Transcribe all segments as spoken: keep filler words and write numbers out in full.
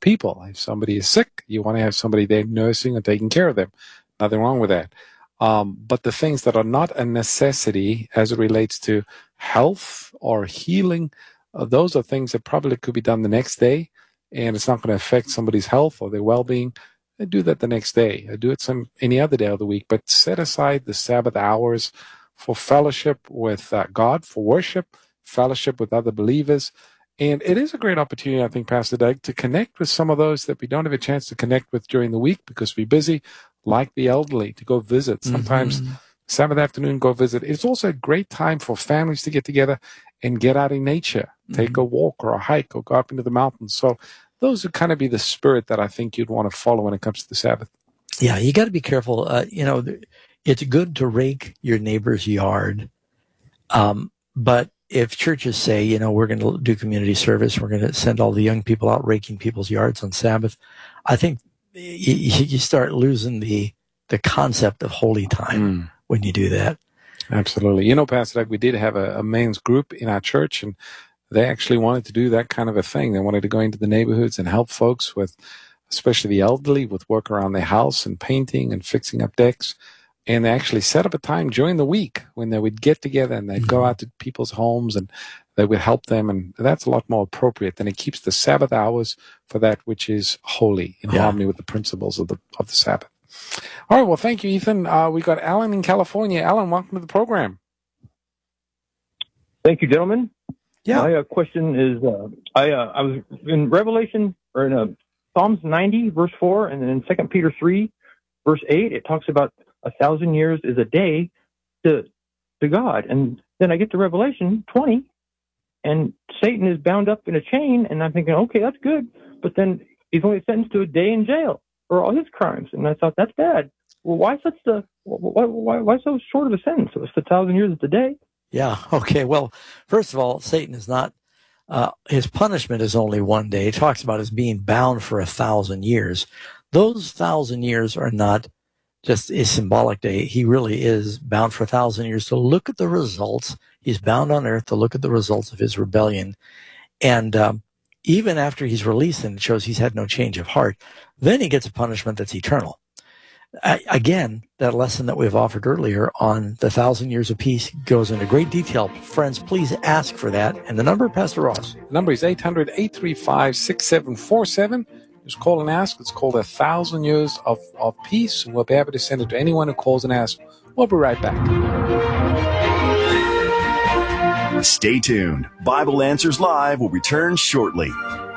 people. If somebody is sick, you want to have somebody there nursing and taking care of them. Nothing wrong with that. Um, but the things that are not a necessity as it relates to health or healing, uh, those are things that probably could be done the next day, and it's not going to affect somebody's health or their well-being. I do that the next day. I do it some any other day of the week, but set aside the Sabbath hours for fellowship with uh, God, for worship, fellowship with other believers. And it is a great opportunity, I think, Pastor Doug, to connect with some of those that we don't have a chance to connect with during the week because we're busy, like the elderly, to go visit. Sometimes mm-hmm. Sabbath afternoon, go visit. It's also a great time for families to get together and get out in nature, mm-hmm. take a walk or a hike or go up into the mountains. So those would kind of be the spirit that I think you'd want to follow when it comes to the Sabbath. Yeah, you got to be careful. Uh, you know, it's good to rake your neighbor's yard, um, but if churches say, you know, we're going to do community service, we're going to send all the young people out raking people's yards on Sabbath, I think you, you start losing the the concept of holy time mm. when you do that. Absolutely. You know, Pastor Doug, we did have a, a men's group in our church, and they actually wanted to do that kind of a thing. They wanted to go into the neighborhoods and help folks with, especially the elderly, with work around their house and painting and fixing up decks. And they actually set up a time during the week when they would get together and they'd mm-hmm. go out to people's homes and they would help them. And that's a lot more appropriate. Then it keeps the Sabbath hours for that which is holy, in yeah. harmony with the principles of the of the Sabbath. All right. Well, thank you, Ethan. Uh, we got Alan in California. Alan, welcome to the program. Thank you, gentlemen. Yeah. My uh, question is, uh, I uh, I was in Revelation, or in uh, Psalms ninety, verse four, and then in Second Peter three, verse eight, it talks about a thousand years is a day to to God. And then I get to Revelation twenty, and Satan is bound up in a chain, and I'm thinking, okay, that's good. But then he's only sentenced to a day in jail for all his crimes. And I thought, that's bad. Well, why such the why why, why so short of a sentence? It was a thousand years is a day. Yeah, okay. Well, first of all, Satan is not, uh, his punishment is only one day. He talks about his being bound for a thousand years. Those thousand years are not just a symbolic day. He really is bound for a thousand years to look at the results. He's bound on earth to look at the results of his rebellion. And um, even after he's released and it shows he's had no change of heart, then he gets a punishment that's eternal. I, again, that lesson that we've offered earlier on the thousand years of peace goes into great detail. Friends, please ask for that. And the number, Pastor Ross? The number is eight hundred, eight three five, six seven four seven. Just call and ask. It's called A Thousand Years of, of Peace, and we'll be happy to send it to anyone who calls and asks. We'll be right back. Stay tuned. Bible Answers Live will return shortly.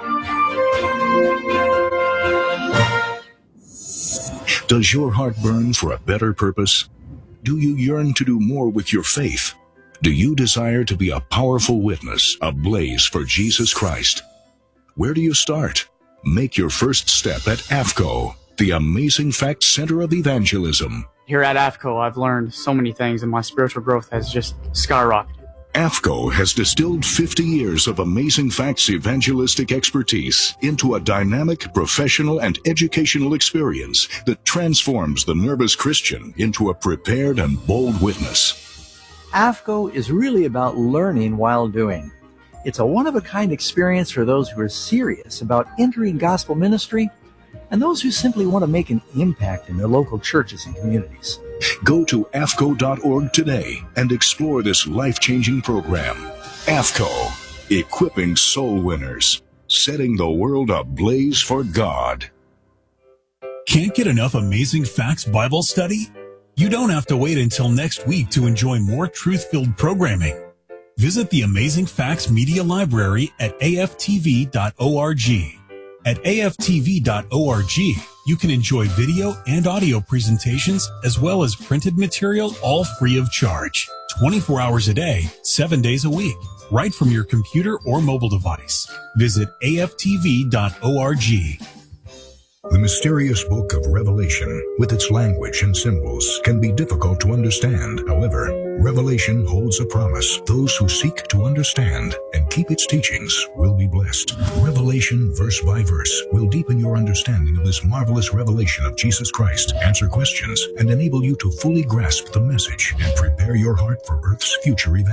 Does your heart burn for a better purpose? Do you yearn to do more with your faith? Do you desire to be a powerful witness, ablaze for Jesus Christ? Where do you start? Make your first step at A F C O, the Amazing Facts Center of Evangelism. Here at A F C O, I've learned so many things, and my spiritual growth has just skyrocketed. A F C O has distilled fifty years of Amazing Facts evangelistic expertise into a dynamic, professional, and educational experience that transforms the nervous Christian into a prepared and bold witness. A F C O is really about learning while doing. It's a one-of-a-kind experience for those who are serious about entering gospel ministry and those who simply want to make an impact in their local churches and communities. Go to A F C O dot org today and explore this life-changing program. A F C O, equipping soul winners, setting the world ablaze for God. Can't get enough Amazing Facts Bible study? You don't have to wait until next week to enjoy more truth-filled programming. Visit the Amazing Facts Media Library at A F T V dot org. At A F T V dot org, you can enjoy video and audio presentations as well as printed material, all free of charge. twenty-four hours a day, seven days a week, right from your computer or mobile device. Visit A F T V dot org. The mysterious book of Revelation, with its language and symbols, can be difficult to understand. However, Revelation holds a promise. Those who seek to understand and keep its teachings will be blessed. Revelation, verse by verse, will deepen your understanding of this marvelous revelation of Jesus Christ, answer questions, and enable you to fully grasp the message and prepare your heart for Earth's future events.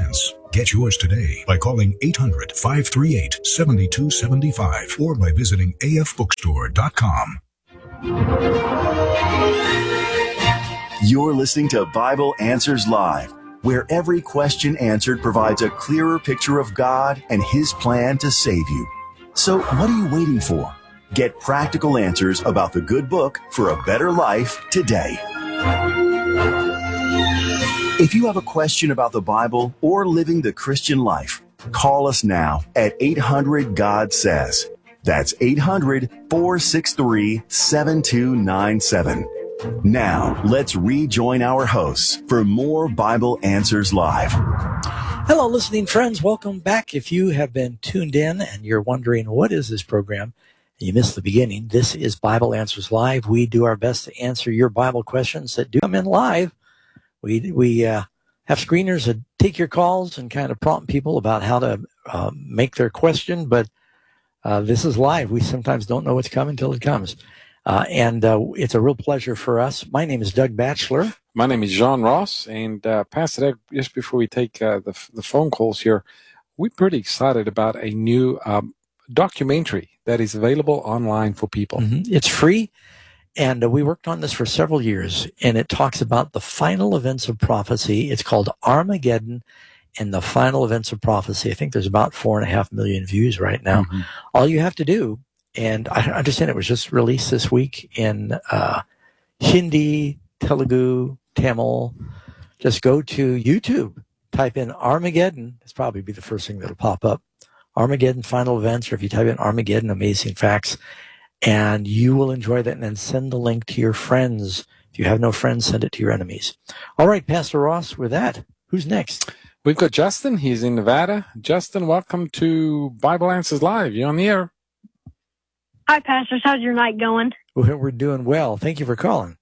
Get yours today by calling eight hundred, five three eight, seven two seven five or by visiting a f bookstore dot com. You're listening to Bible Answers Live, where every question answered provides a clearer picture of God and His plan to save you. So what are you waiting for? Get practical answers about the good book for a better life today. If you have a question about the Bible or living the Christian life, call us now at eight hundred God says. That's eight hundred, four six three, seven two nine seven. Now, let's rejoin our hosts for more Bible Answers Live. Hello, listening friends. Welcome back. If you have been tuned in and you're wondering what is this program, and you missed the beginning, this is Bible Answers Live. We do our best to answer your Bible questions that do come in live. We we uh, have screeners that take your calls and kind of prompt people about how to uh, make their question, but uh, this is live. We sometimes don't know what's coming until it comes. Uh, and uh, it's a real pleasure for us. My name is Doug Batchelor. My name is John Ross. And uh, Pastor Doug, just before we take uh, the, the phone calls here, we're pretty excited about a new um, documentary that is available online for people. Mm-hmm. It's free. And uh, we worked on this for several years, and it talks about the final events of prophecy. It's called Armageddon and the Final Events of Prophecy. I think there's about four and a half million views right now. Mm-hmm. All you have to do, and I understand it was just released this week in uh, Hindi, Telugu, Tamil. Just go to YouTube, type in Armageddon. It's probably be the first thing that'll pop up. Armageddon Final Events, or if you type in Armageddon Amazing Facts, and you will enjoy that, and then send the link to your friends. If you have no friends, send it to your enemies. All right, Pastor Ross, with that, who's next? We've got Justin. He's in Nevada. Justin, welcome to Bible Answers Live. You're on the air. Hi, pastors. How's your night going? We're doing well. Thank you for calling.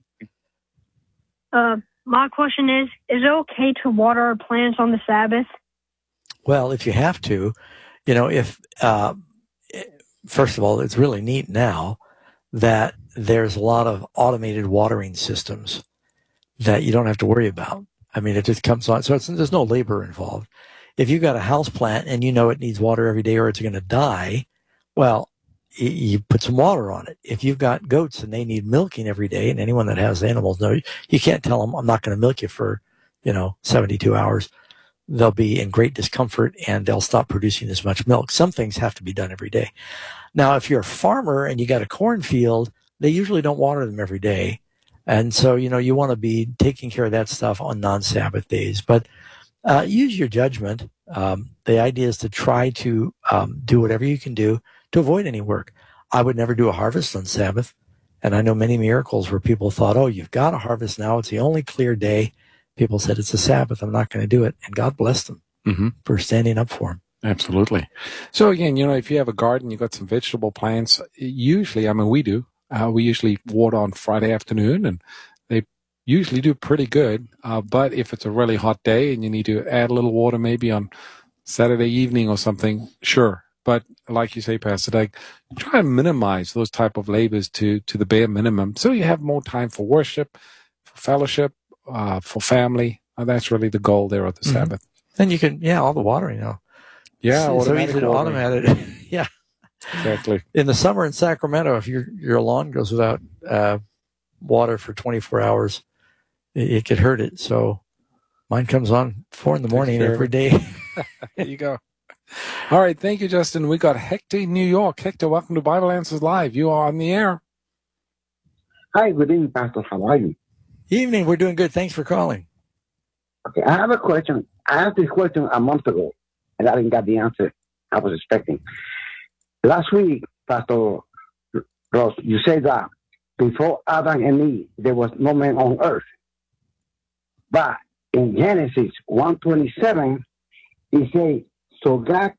Uh, my question is, is it okay to water our plants on the Sabbath? Well, if you have to, you know, if... Uh, First of all, it's really neat now that there's a lot of automated watering systems that you don't have to worry about. I mean, it just comes on. So it's, there's no labor involved. If you've got a house plant and you know it needs water every day or it's going to die, well, you, you put some water on it. If you've got goats and they need milking every day, and anyone that has animals knows, you can't tell them, I'm not going to milk you for, you know, seventy-two hours. They'll be in great discomfort and they'll stop producing as much milk. Some things have to be done every day. Now, if you're a farmer and you got a cornfield, they usually don't water them every day. And so, you know, you want to be taking care of that stuff on non-Sabbath days. But uh, use your judgment. Um, the idea is to try to um, do whatever you can do to avoid any work. I would never do a harvest on Sabbath. And I know many miracles where people thought, oh, you've got a harvest now. It's the only clear day. People said, it's a Sabbath. I'm not going to do it. And God blessed them mm-hmm. for standing up for him. Absolutely. So again, you know, if you have a garden, you've got some vegetable plants, usually, I mean, we do, uh, we usually water on Friday afternoon and they usually do pretty good. Uh, but if it's a really hot day and you need to add a little water maybe on Saturday evening or something, sure. But like you say, Pastor Doug, try to minimize those type of labors to, to the bare minimum so you have more time for worship, for fellowship, uh, for family. Uh, that's really the goal there of the mm-hmm. Sabbath. And you can, yeah, all the watering, you know. Yeah, so, so easy to automate it. Yeah, exactly. In the summer in Sacramento, if your your lawn goes without uh, water for twenty-four hours, it, it could hurt it. So mine comes on four in the morning every day. There you go. All right, thank you, Justin. We got Hector in New York. Hector, welcome to Bible Answers Live. You are on the air. Hi, good evening, Pastor. How are you? Evening. We're doing good. Thanks for calling. Okay, I have a question. I asked this question a month ago. And I didn't get the answer I was expecting. Last week, Pastor Ross, you said that before Adam and Eve, there was no man on earth. But in Genesis one twenty-seven, it says, so God,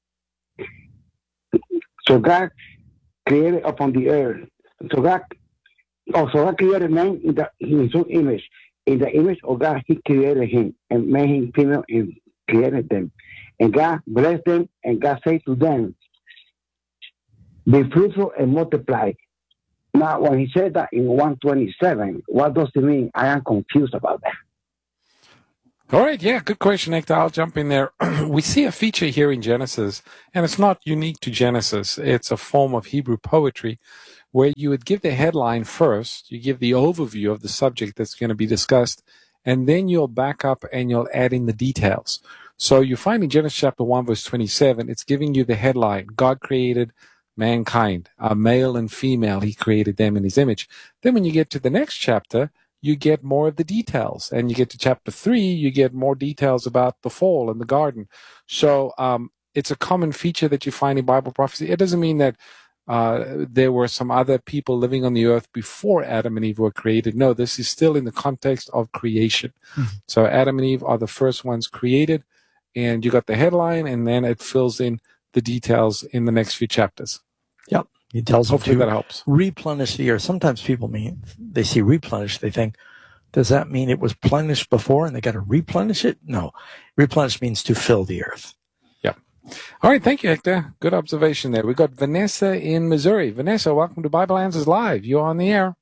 so God created upon the earth. So God, oh, so God created man in, the, in his own image. In the image of God, he created him and made him female and created them. And God blessed them, and God said to them, be fruitful and multiply. Now, when he said that in one twenty-seven, what does it mean? I am confused about that. All right, yeah, good question, Hector. I'll jump in there. We see a feature here in Genesis, and it's not unique to Genesis. It's a form of Hebrew poetry where you would give the headline first, you give the overview of the subject that's going to be discussed, and then you'll back up and you'll add in the details. So you find in Genesis chapter one, verse twenty-seven, it's giving you the headline, God created mankind, a male and female, he created them in his image. Then when you get to the next chapter, you get more of the details. And you get to chapter three, you get more details about the fall and the garden. So um, it's a common feature that you find in Bible prophecy. It doesn't mean that uh, there were some other people living on the earth before Adam and Eve were created. No, this is still in the context of creation. Mm-hmm. So Adam and Eve are the first ones created, and you got the headline, and then it fills in the details in the next few chapters. Yep. He tells Hopefully them to that helps. replenish the earth. Sometimes people mean, they see replenish, they think, does that mean it was plenished before and they got to replenish it? No. Replenish means to fill the earth. Yeah. All right. Thank you, Hector. Good observation there. We've got Vanessa in Missouri. Vanessa, welcome to Bible Answers Live. You're on the air.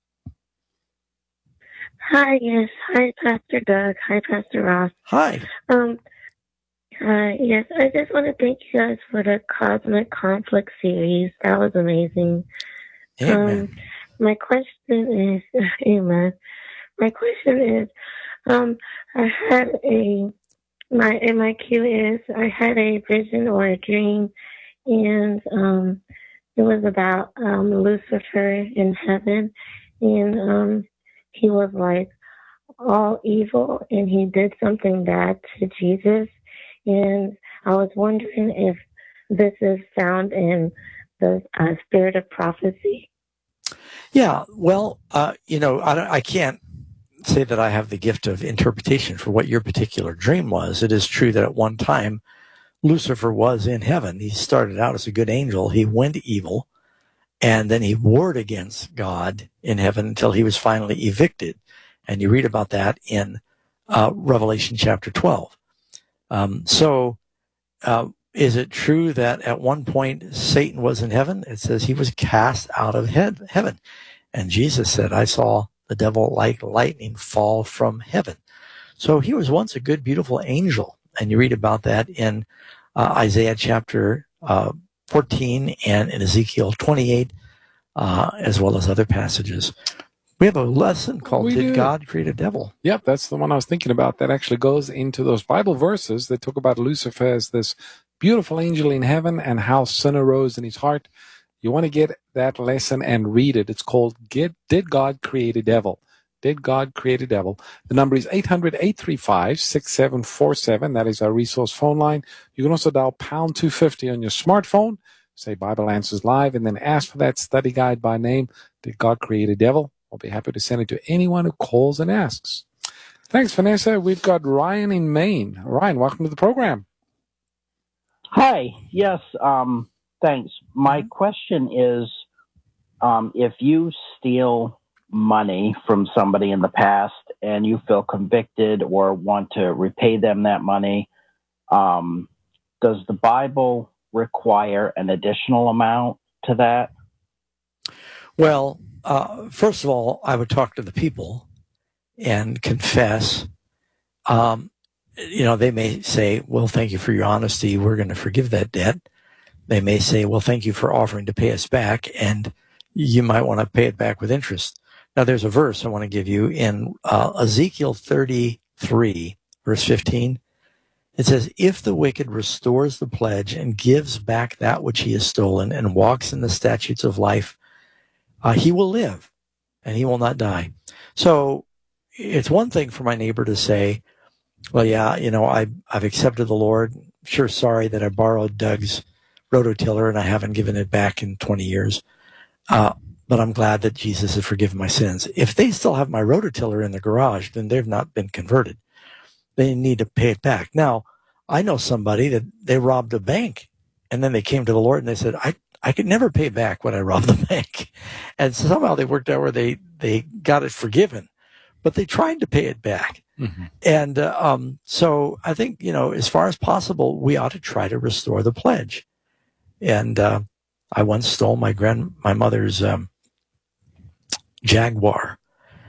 Hi, yes. Hi, Pastor Doug. Hi, Pastor Ross. Hi. Um, uh, yes, I just want to thank you guys for the Cosmic Conflict series. That was amazing. Amen. Um, my question is, amen. My question is, um, I had a, my, and my cue is, I had a vision or a dream, and um, it was about um, Lucifer in heaven, and um, he was like all evil, and he did something bad to Jesus, and I was wondering if this is found in the uh, spirit of prophecy. Yeah, well, uh, you know, I, don't, I can't say that I have the gift of interpretation for what your particular dream was. It is true that at one time, Lucifer was in heaven. He started out as a good angel. He went evil, and then he warred against God in heaven until he was finally evicted. And you read about that in uh, Revelation chapter twelve. Um, so uh, is it true that at one point Satan was in heaven? It says he was cast out of he- heaven. And Jesus said, I saw the devil like lightning fall from heaven. So he was once a good, beautiful angel. And you read about that in uh, Isaiah chapter uh, fourteen and in Ezekiel twenty-eight, uh, as well as other passages. We have a lesson called We Did do. God Create a Devil? Yep, that's the one I was thinking about. That actually goes into those Bible verses that talk about Lucifer as this beautiful angel in heaven and how sin arose in his heart. You want to get that lesson and read it. It's called Get, Did God Create a Devil? Did God Create a Devil? The number is eight hundred, eight three five, six seven four seven. That is our resource phone line. You can also dial pound two fifty on your smartphone, say Bible Answers Live, and then ask for that study guide by name, Did God Create a Devil? I'll be happy to send it to anyone who calls and asks. Thanks, Vanessa. We've got Ryan in Maine. Ryan, welcome to the program. Hi. Yes, um, thanks. My question is, um, if you steal money from somebody in the past and you feel convicted or want to repay them that money, um, does the Bible require an additional amount to that? Well, uh, first of all, I would talk to the people and confess. Um, you know, they may say, well, thank you for your honesty. We're going to forgive that debt. They may say, well, thank you for offering to pay us back. And you might want to pay it back with interest. Now, there's a verse I want to give you in uh, Ezekiel thirty-three, verse fifteen. It says, if the wicked restores the pledge and gives back that which he has stolen and walks in the statutes of life, uh, he will live and he will not die. So it's one thing for my neighbor to say, well, yeah, you know, I, I've accepted the Lord. Sure, sorry that I borrowed Doug's rototiller and I haven't given it back in twenty years. Uh, but I'm glad that Jesus has forgiven my sins. If they still have my rototiller in the garage, then they've not been converted. They need to pay it back. Now, I know somebody that they robbed a bank and then they came to the Lord and they said, I, I could never pay back what I robbed the bank. And somehow they worked out where they, they got it forgiven, but they tried to pay it back. Mm-hmm. And uh, um, so I think, you know, as far as possible, we ought to try to restore the pledge. And uh, I once stole my grand, my mother's um, Jaguar.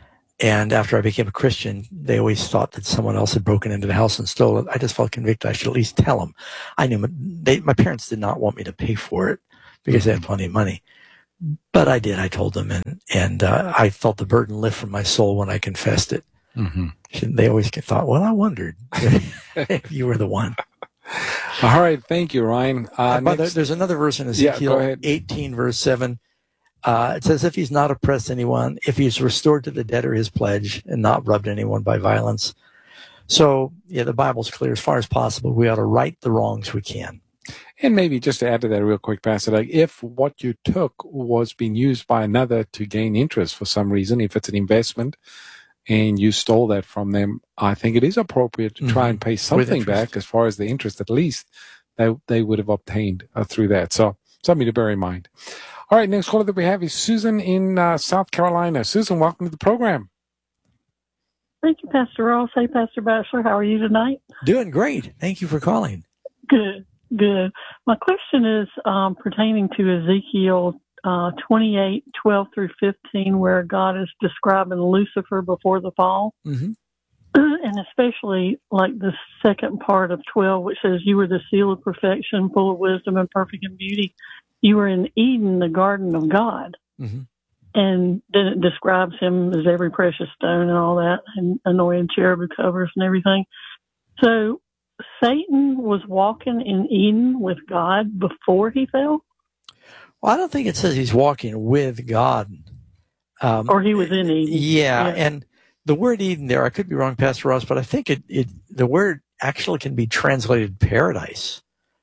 And after I became a Christian, they always thought that someone else had broken into the house and stole it. I just felt convicted I should at least tell them. I knew my, they, my parents did not want me to pay for it because they had plenty of money. But I did. I told them, and, and uh, I felt the burden lift from my soul when I confessed it. Mm-hmm. They always thought, well, I wondered if you were the one. All right. Thank you, Ryan. Uh, by the, there's another verse in Ezekiel yeah, eighteen, verse seven. Uh, it says, if he's not oppressed anyone, if he's restored to the debtor his pledge and not robbed anyone by violence. So, yeah, the Bible's clear. As far as possible, we ought to right the wrongs we can. And maybe just to add to that real quick, Pastor, like if what you took was being used by another to gain interest for some reason, if it's an investment and you stole that from them, I think it is appropriate to try mm-hmm. and pay something back as far as the interest, at least, that they would have obtained uh, through that. So something to bear in mind. All right, next caller that we have is Susan in uh, South Carolina. Susan, welcome to the program. Thank you, Pastor Ross. Hey, Pastor Batchelor, how are you tonight? Doing great. Thank you for calling. Good, good. My question is um, pertaining to Ezekiel uh, twenty-eight, twelve through fifteen, where God is describing Lucifer before the fall. Mm-hmm. And especially like the second part of twelve, which says, you were the seal of perfection, full of wisdom and perfect in beauty. You were in Eden, the garden of God. Mm-hmm. And then it describes him as every precious stone and all that, and anointed cherubim covers and everything. So Satan was walking in Eden with God before he fell? Well, I don't think it says he's walking with God. Um, or he was in Eden. Yeah, yeah, and the word Eden there, I could be wrong, Pastor Ross, but I think it, it the word actually can be translated paradise.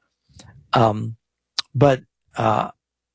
Um, but uh,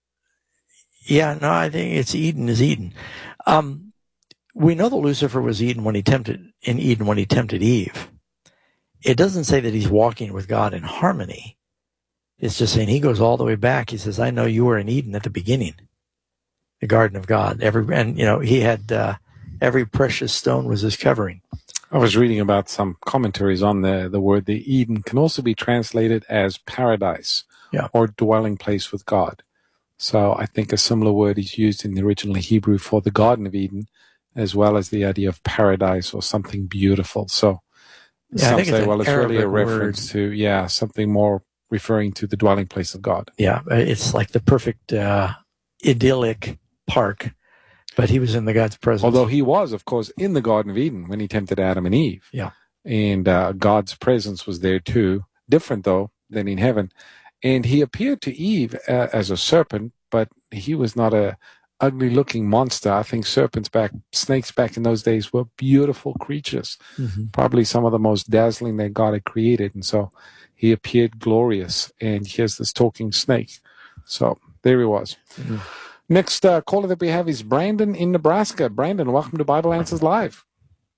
yeah, no, I think it's Eden is Eden. Um, we know that Lucifer was Eden when he tempted in Eden when he tempted Eve. It doesn't say that he's walking with God in harmony. It's just saying he goes all the way back. He says, "I know you were in Eden at the beginning, the garden of God." Every and you know he had. Uh, Every precious stone was his covering. I was reading about some commentaries on the, the word. The Eden can also be translated as paradise yeah. or dwelling place with God. So I think a similar word is used in the original Hebrew for the Garden of Eden, as well as the idea of paradise or something beautiful. So yeah, some say, well, it's Arabic really a reference word. to, yeah, something more referring to the dwelling place of God. Yeah, it's like the perfect uh, idyllic park. But he was in the God's presence. Although he was, of course, in the Garden of Eden when he tempted Adam and Eve. Yeah. And uh, God's presence was there too. Different, though, than in heaven. And he appeared to Eve uh, as a serpent, but he was not a ugly-looking monster. I think serpents back, snakes back in those days were beautiful creatures. Mm-hmm. Probably some of the most dazzling that God had created. And so he appeared glorious. And here's this talking snake. So there he was. Mm-hmm. Next uh, caller that we have is Brandon in Nebraska. Brandon, welcome to Bible Answers Live.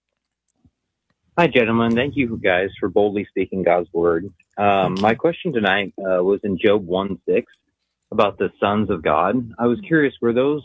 Hi, gentlemen. Thank you, guys, for boldly speaking God's word. Um, my question tonight uh, was in Job one six about the sons of God. I was curious, were those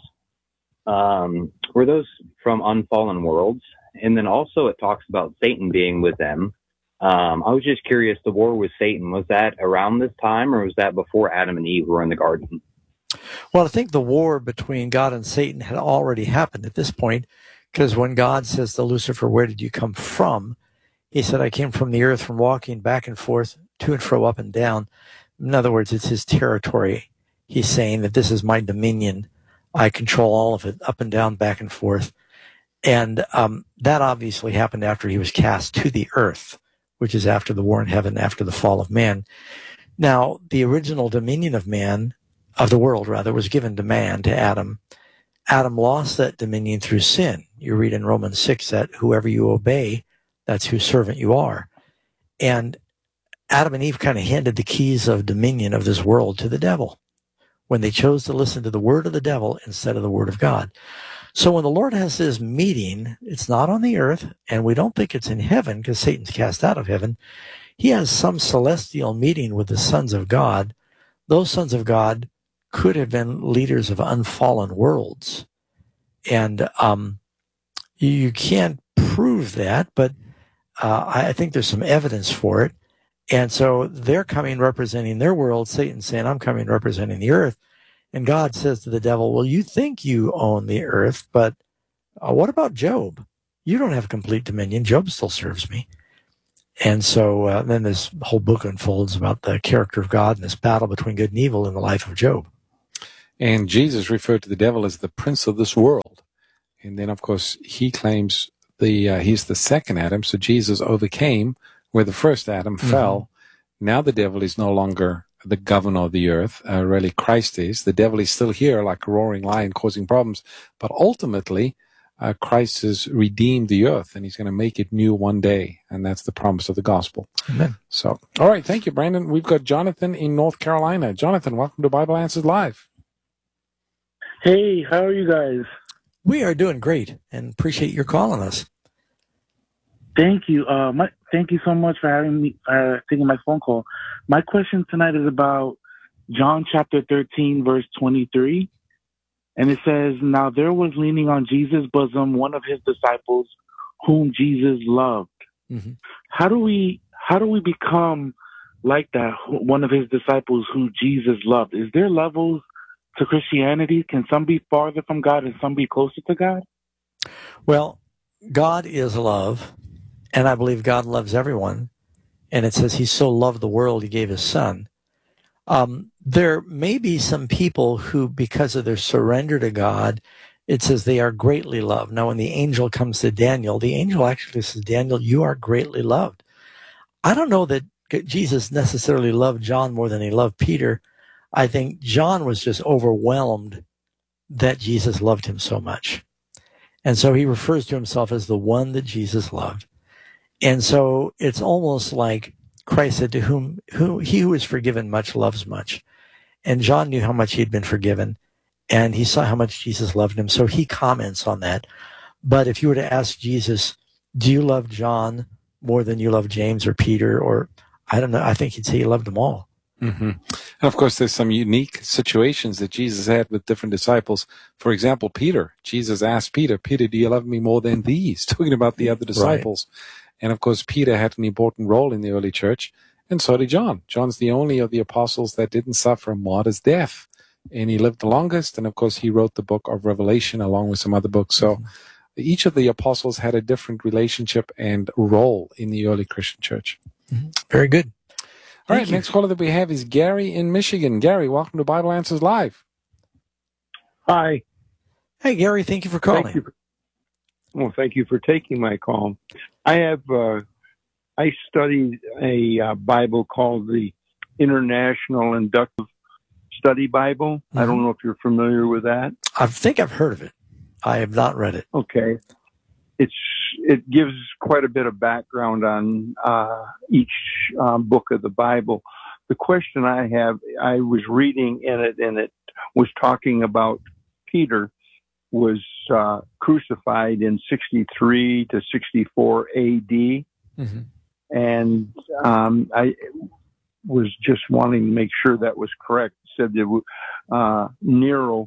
um, were those from unfallen worlds? And then also it talks about Satan being with them. Um, I was just curious, the war with Satan, was that around this time, or was that before Adam and Eve were in the garden? Well, I think the war between God and Satan had already happened at this point, because when God says to Lucifer, "Where did you come from?" he said, "I came from the earth, from walking back and forth, to and fro, up and down." In other words, it's his territory. He's saying that this is my dominion. I control all of it, up and down, back and forth. And um, that obviously happened after he was cast to the earth, which is after the war in heaven, after the fall of man. Now, the original dominion of man, of the world rather, was given to man, to Adam. Adam lost that dominion through sin. You read in Romans six that whoever you obey, that's whose servant you are. And Adam and Eve kind of handed the keys of dominion of this world to the devil when they chose to listen to the word of the devil instead of the word of God. So when the Lord has his meeting, it's not on the earth, and we don't think it's in heaven because Satan's cast out of heaven. He has some celestial meeting with the sons of God. Those sons of God could have been leaders of unfallen worlds. And um, you can't prove that, but uh, I think there's some evidence for it. And so they're coming representing their world. Satan's saying, "I'm coming representing the earth." And God says to the devil, "Well, you think you own the earth, but uh, what about Job? you don't have complete dominion. Job still serves me. And so uh, then this whole book unfolds about the character of God and this battle between good and evil in the life of Job. And Jesus referred to the devil as the prince of this world. And then, of course, he claims the uh, he's the second Adam. So Jesus overcame where the first Adam mm-hmm. fell. Now the devil is no longer the governor of the earth. Uh, really, Christ is. The devil is still here like a roaring lion causing problems. But ultimately, uh, Christ has redeemed the earth, and he's going to make it new one day. And that's the promise of the gospel. Amen. So, all right. Thank you, Brandon. We've got Jonathan in North Carolina. Jonathan, welcome to Bible Answers Live. Hey, how are you guys? We are doing great and appreciate your calling us. Thank you. Uh, my, thank you so much for having me, uh, taking my phone call. My question tonight is about John chapter thirteen, verse twenty-three. And it says, "Now there was leaning on Jesus' bosom one of his disciples whom Jesus loved." Mm-hmm. How do we, how do we become like that, one of his disciples who Jesus loved? Is there levels to Christianity? Can some be farther from God and some be closer to God? Well, God is love. And I believe God loves everyone. And it says he so loved the world, he gave his son. Um, there may be some people who, because of their surrender to God, it says they are greatly loved. Now, when the angel comes to Daniel, the angel actually says, Daniel, you are greatly loved. I don't know that Jesus necessarily loved John more than he loved Peter. I think John was just overwhelmed that Jesus loved him so much. And so he refers to himself as the one that Jesus loved. And so it's almost like Christ said, to whom, who he who is forgiven much loves much. And John knew how much he'd been forgiven, and he saw how much Jesus loved him. So he comments on that. But if you were to ask Jesus, do you love John more than you love James or Peter? Or I don't know. I think he'd say he loved them all. Mm-hmm. And of course, there's some unique situations that Jesus had with different disciples. For example, Peter. Jesus asked Peter, Peter, do you love me more than these? Talking about the other disciples. Right. And of course, Peter had an important role in the early church, and so did John. John's the only of the apostles that didn't suffer a martyr's death, and he lived the longest. And of course, he wrote the book of Revelation along with some other books. So mm-hmm. each of the apostles had a different relationship and role in the early Christian church. Mm-hmm. Very good. All Thank right, you. next caller that we have is Gary in Michigan. Gary, welcome to Bible Answers Live. Hi. Hey, Gary, thank you for calling. Thank you for, well, thank you for taking my call. I have, uh, I studied a uh, Bible called the International Inductive Study Bible. Mm-hmm. I don't know if you're familiar with that. I think I've heard of it. I have not read it. Okay. It's, it gives quite a bit of background on uh, each um, book of the Bible. The question I have, I was reading in it, and it was talking about Peter was uh, crucified in sixty-three to sixty-four A D. Mm-hmm. And um, I was just wanting to make sure that was correct. It said that uh, Nero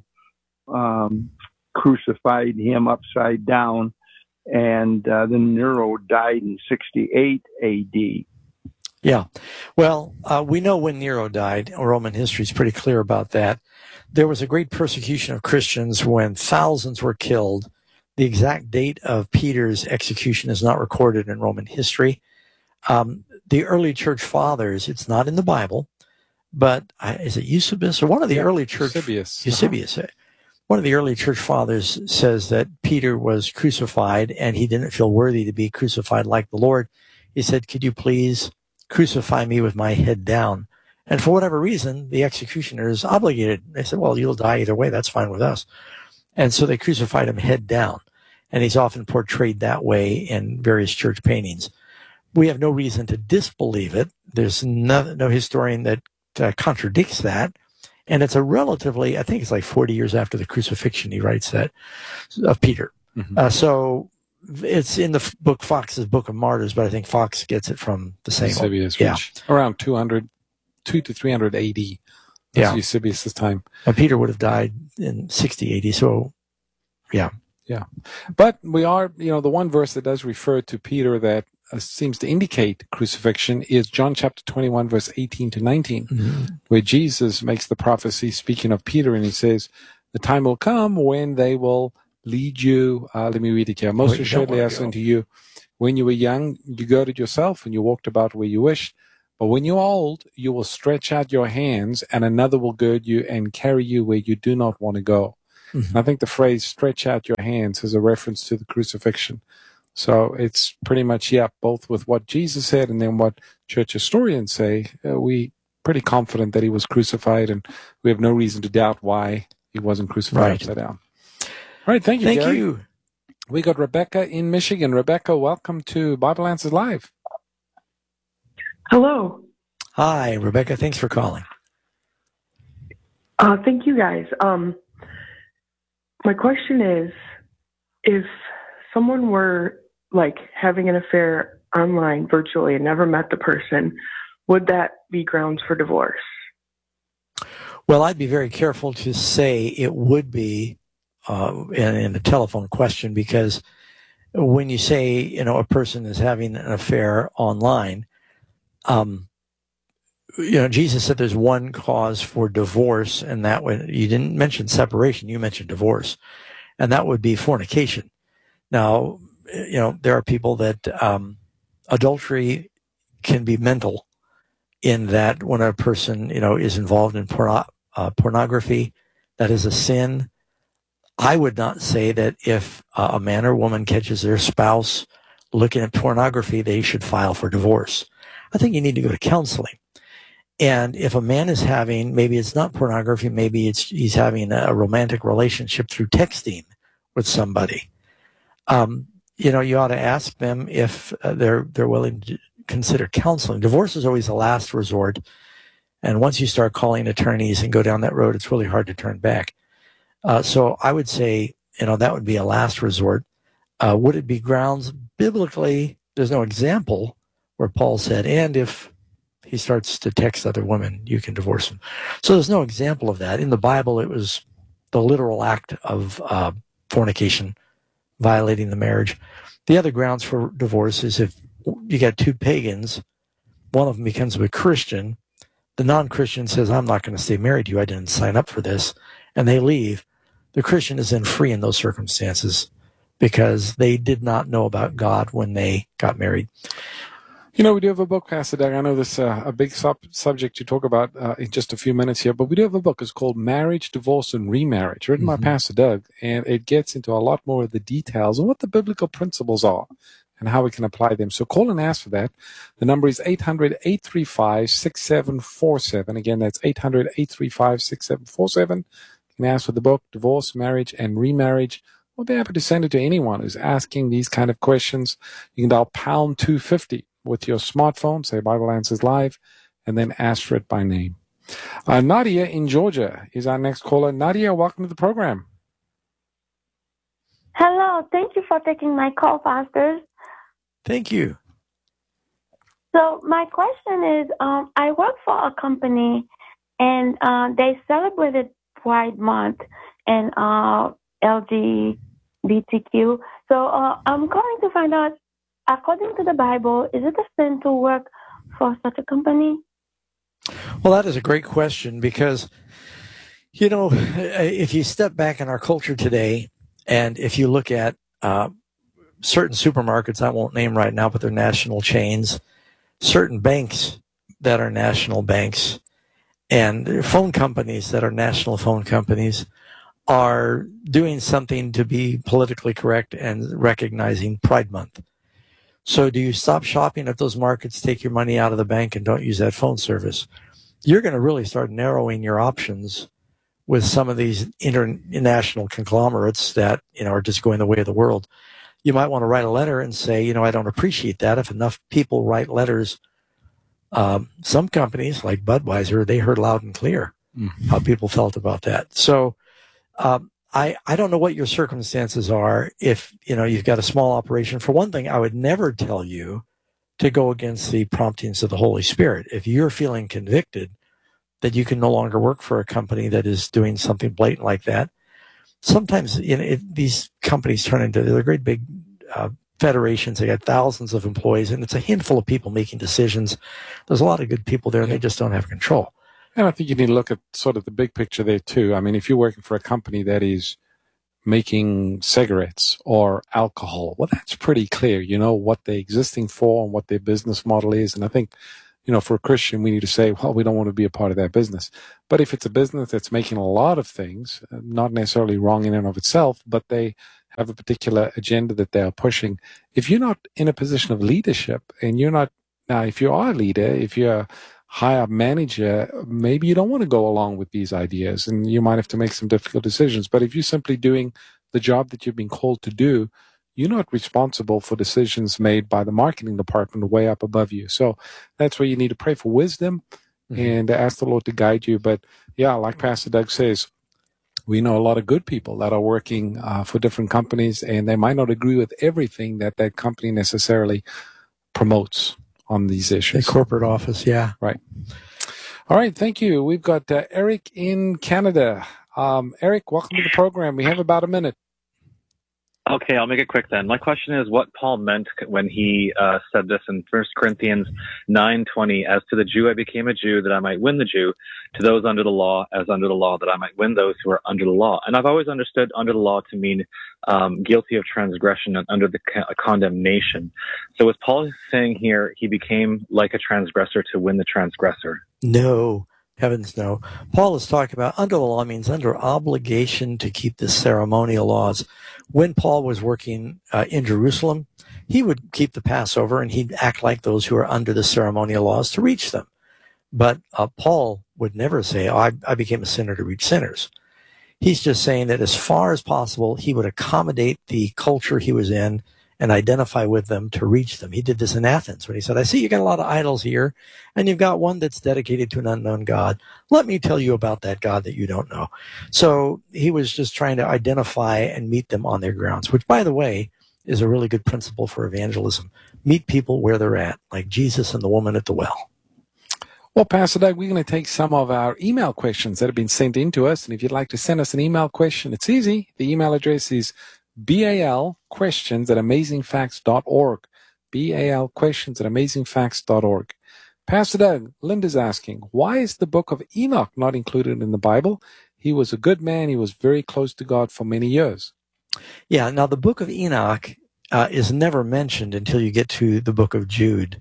um, crucified him upside down, and uh, then Nero died in sixty-eight A D. Yeah. Well, uh, we know when Nero died. Roman history is pretty clear about that. There was a great persecution of Christians when thousands were killed. The exact date of Peter's execution is not recorded in Roman history. Um, the early church fathers, it's not in the Bible, but uh, is it Eusebius or one of the yeah, early church? Eusebius. Eusebius. Uh-huh. One of the early church fathers says that Peter was crucified and he didn't feel worthy to be crucified like the Lord. He said, could you please crucify me with my head down? And for whatever reason, the executioners obligated. They said, well, you'll die either way. That's fine with us. And so they crucified him head down. And he's often portrayed that way in various church paintings. We have no reason to disbelieve it. There's no, no historian that uh, contradicts that. And it's a relatively, I think it's like forty years after the crucifixion, he writes that, of Peter. Mm-hmm. Uh, so it's in the book Fox's Book of Martyrs, but I think Fox gets it from the same. Eusebius, yeah. which around two hundred, two to three hundred A D. That's yeah. Eusebius' time. And Peter would have died in sixty A D. So, yeah. Yeah. But we are, you know, the one verse that does refer to Peter that uh, seems to indicate crucifixion is John chapter twenty-one, verse eighteen to nineteen, mm-hmm. where Jesus makes the prophecy speaking of Peter, and he says, the time will come when they will lead you. Uh, let me read it here. Most Where you don't assuredly, wanna I say go. unto you, when you were young, you girded yourself and you walked about where you wished. But when you're old, you will stretch out your hands, and another will gird you and carry you where you do not want to go. Mhm. And I think the phrase "stretch out your hands" is a reference to the crucifixion. So it's pretty much, yeah, both with what Jesus said and then what church historians say. Uh, we pretty confident that he was crucified, and we have no reason to doubt why he wasn't crucified Right. upside down. All right, thank you, Thank Gary. you. We got Rebecca in Michigan. Rebecca, welcome to Bible Answers Live. Hello. Hi, Rebecca. Thanks for calling. Uh, thank you, guys. Um, my question is, if someone were like having an affair online, virtually, and never met the person, would that be grounds for divorce? Well, I'd be very careful to say it would be uh, in, in the telephone question, because when you say, you know, a person is having an affair online, um, you know, Jesus said there's one cause for divorce, and that would, you didn't mention separation, you mentioned divorce, and that would be fornication. Now, you know, there are people that um, adultery can be mental, in that when a person, you know, is involved in porno- uh, pornography, that is a sin. I would not say that if uh, a man or woman catches their spouse looking at pornography, they should file for divorce. I think you need to go to counseling. And if a man is having, maybe it's not pornography, maybe it's he's having a romantic relationship through texting with somebody, um, you know, you ought to ask them if uh, they're they're willing to consider counseling. Divorce is always the last resort, and once you start calling attorneys and go down that road, it's really hard to turn back. Uh, so I would say, you know, that would be a last resort. Uh, would it be grounds? Biblically, there's no example where Paul said, and if he starts to text other women, you can divorce him. So there's no example of that. In the Bible, it was the literal act of uh, fornication, violating the marriage. The other grounds for divorce is if you got two pagans, one of them becomes a Christian, the non-Christian says, I'm not going to stay married to you, I didn't sign up for this, and they leave. The Christian is then free in those circumstances because they did not know about God when they got married. You know, we do have a book, Pastor Doug. I know this is uh, a big sub- subject to talk about uh, in just a few minutes here, but we do have a book. It's called Marriage, Divorce, and Remarriage, written Mm-hmm. by Pastor Doug, and it gets into a lot more of the details and what the biblical principles are and how we can apply them. So call and ask for that. The number is eight hundred, eight three five, six seven four seven. Again, that's eight hundred, eight three five, six seven four seven. You can ask for the book, Divorce, Marriage, and Remarriage. We'll be happy to send it to anyone who's asking these kind of questions. You can dial pound two fifty with your smartphone, say Bible Answers Live, and then ask for it by name. Uh, Nadia in Georgia is our next caller. Nadia, welcome to the program. Hello, thank you for taking my call, pastors. Thank you. So my question is, um, I work for a company, and uh, they celebrated Pride Month and uh, L G B T Q. So uh, I'm calling to find out, according to the Bible, is it a sin to work for such a company? Well, that is a great question because, you know, if you step back in our culture today, and if you look at uh, certain supermarkets, I won't name right now, but they're national chains, certain banks that are national banks, and phone companies that are national phone companies are doing something to be politically correct and recognizing Pride Month. So do you stop shopping at those markets, take your money out of the bank, and don't use that phone service? You're going to really start narrowing your options with some of these international conglomerates that, you know, are just going the way of the world. You might want to write a letter and say, you know, I don't appreciate that. If enough people write letters, um, some companies like Budweiser, they heard loud and clear mm-hmm. how people felt about that. So um, I, I don't know what your circumstances are. If, you know, you've got a small operation, for one thing, I would never tell you to go against the promptings of the Holy Spirit. If you're feeling convicted that you can no longer work for a company that is doing something blatant like that, sometimes, you know, it, these companies turn into, they're great big uh, federations. They got thousands of employees, and it's a handful of people making decisions. There's a lot of good people there, and they just don't have control. And I think you need to look at sort of the big picture there, too. I mean, if you're working for a company that is making cigarettes or alcohol. Well, that's pretty clear. You know what they're existing for and what their business model is. And I think, you know, for a Christian, we need to say, well, we don't want to be a part of that business. But if it's a business that's making a lot of things, not necessarily wrong in and of itself, but they have a particular agenda that they are pushing. If you're not in a position of leadership and you're not, now, if you are a leader, if you're a higher manager, maybe you don't want to go along with these ideas and you might have to make some difficult decisions. But if you're simply doing the job that you've been called to do, you're not responsible for decisions made by the marketing department way up above you. So that's where you need to pray for wisdom mm-hmm. and ask the Lord to guide you. But yeah, like Pastor Doug says, we know a lot of good people that are working uh, for different companies, and they might not agree with everything that that company necessarily promotes on these issues. The corporate office, yeah. Right. All right, thank you. We've got uh, Eric in Canada. Um, Eric, welcome to the program. We have about a minute. Okay, I'll make it quick then. My question is what Paul meant when he uh, said this in First Corinthians nine twenty, as to the Jew I became a Jew that I might win the Jew, to those under the law as under the law that I might win those who are under the law. And I've always understood under the law to mean um, guilty of transgression and under the co- condemnation. So is Paul saying here he became like a transgressor to win the transgressor? No. Heavens no. Paul is talking about under the law means under obligation to keep the ceremonial laws. When Paul was working uh, in Jerusalem, he would keep the Passover and he'd act like those who are under the ceremonial laws to reach them. But uh, Paul would never say, oh, I, I became a sinner to reach sinners. He's just saying that as far as possible, he would accommodate the culture he was in and identify with them to reach them. He did this in Athens when he said, I see you got a lot of idols here, and you've got one that's dedicated to an unknown God. Let me tell you about that God that you don't know. So he was just trying to identify and meet them on their grounds, which, by the way, is a really good principle for evangelism. Meet people where they're at, like Jesus and the woman at the well. Well, Pastor Doug, we're going to take some of our email questions that have been sent in to us. And if you'd like to send us an email question, it's easy. The email address is B A L questions at amazing facts dot org. B A L questions at amazing facts dot org. Pastor Doug, Linda's asking, why is the book of Enoch not included in the Bible? He was a good man. He was very close to God for many years. Yeah, now the book of Enoch uh, is never mentioned until you get to the book of Jude.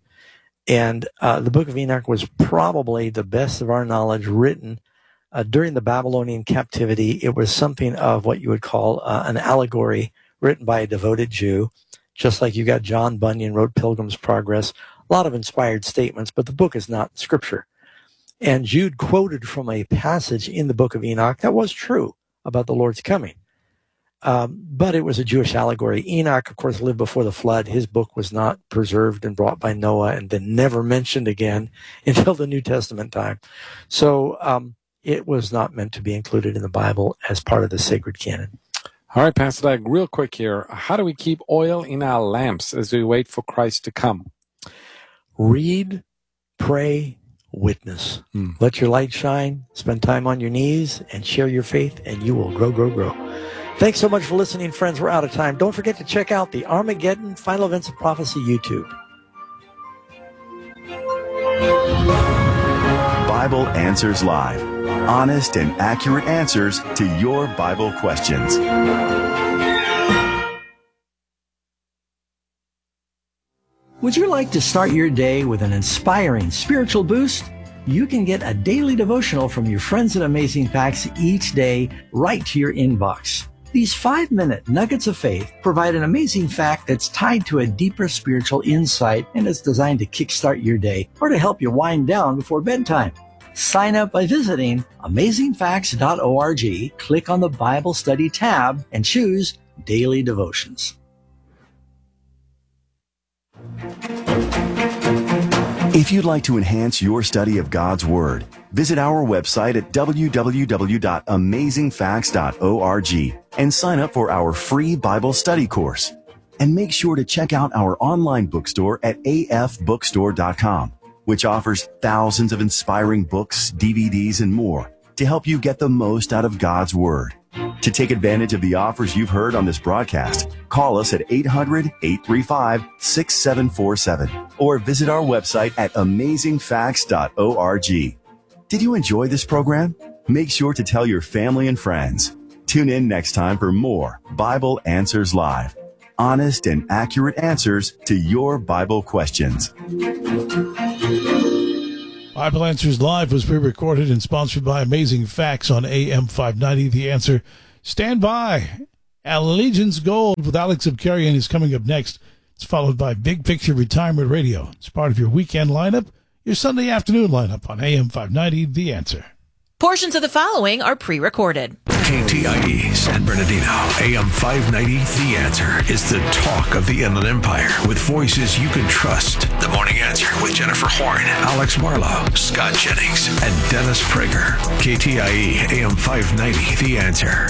And uh, the book of Enoch was probably, the best of our knowledge, written Uh, during the Babylonian captivity. It was something of what you would call uh, an allegory written by a devoted Jew, just like you got John Bunyan wrote Pilgrim's Progress. A lot of inspired statements, but the book is not scripture. And Jude quoted from a passage in the book of Enoch that was true about the Lord's coming. Um, but it was a Jewish allegory. Enoch, of course, lived before the flood. His book was not preserved and brought by Noah and then never mentioned again until the New Testament time. So, um, it was not meant to be included in the Bible as part of the sacred canon. All right, Pastor Doug, real quick here. How do we keep oil in our lamps as we wait for Christ to come? Read, pray, witness. Hmm. Let your light shine, spend time on your knees, and share your faith, and you will grow, grow, grow. Thanks so much for listening, friends. We're out of time. Don't forget to check out the Armageddon Final Events of Prophecy YouTube. Bible Answers Live. Honest and accurate answers to your Bible questions. Would you like to start your day with an inspiring spiritual boost? You can get a daily devotional from your friends at Amazing Facts each day right to your inbox. These five-minute nuggets of faith provide an amazing fact that's tied to a deeper spiritual insight, and it's designed to kickstart your day or to help you wind down before bedtime. Sign up by visiting amazing facts dot org, click on the Bible Study tab, and choose Daily Devotions. If you'd like to enhance your study of God's Word, visit our website at w w w dot amazing facts dot org and sign up for our free Bible study course. And make sure to check out our online bookstore at a f bookstore dot com, which offers thousands of inspiring books, D V Ds, and more to help you get the most out of God's Word. To take advantage of the offers you've heard on this broadcast, call us at eight hundred, eight three five, six seven four seven or visit our website at amazing facts dot org. Did you enjoy this program? Make sure to tell your family and friends. Tune in next time for more Bible Answers Live. Honest and accurate answers to your Bible questions. Bible Answers Live was pre-recorded and sponsored by Amazing Facts on A M five ninety. The Answer. Stand by. Allegiance Gold with Alex Abkarian is coming up next. It's followed by Big Picture Retirement Radio. It's part of your weekend lineup, your Sunday afternoon lineup on A M five ninety. The Answer. Portions of the following are pre-recorded. K T I E San Bernardino, A M five ninety, The Answer is the talk of the Inland Empire with voices you can trust. The Morning Answer with Jennifer Horn, Alex Marlowe, Scott Jennings, and Dennis Prager. K T I E A M five ninety, The Answer.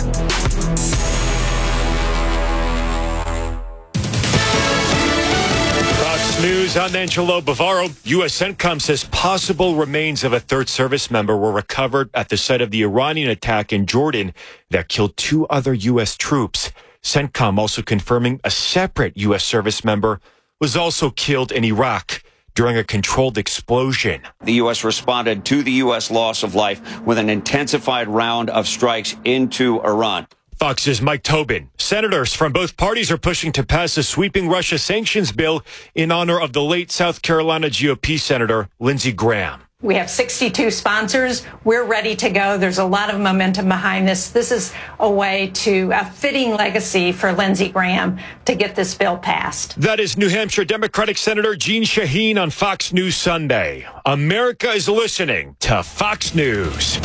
Fox News, I'm Angelo Bavaro. U S CENTCOM says possible remains of a third service member were recovered at the site of the Iranian attack in Jordan that killed two other U S troops. CENTCOM also confirming a separate U S service member was also killed in Iraq during a controlled explosion. The U S responded to the U S loss of life with an intensified round of strikes into Iran. Fox's Mike Tobin. Senators from both parties are pushing to pass a sweeping Russia sanctions bill in honor of the late South Carolina G O P Senator Lindsey Graham. We have sixty-two sponsors. We're ready to go. There's a lot of momentum behind this. This is a way to a fitting legacy for Lindsey Graham to get this bill passed. That is New Hampshire Democratic Senator Jeanne Shaheen on Fox News Sunday. America is listening to Fox News.